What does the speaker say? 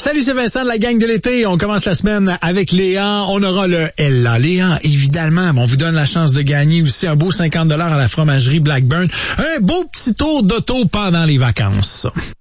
Salut, c'est Vincent de la gang de l'été. On commence la semaine avec Léa. On aura le Ella. Léa, évidemment. On vous donne la chance de gagner aussi un beau 50$ à la fromagerie Blackburn. Un beau petit tour d'auto pendant les vacances.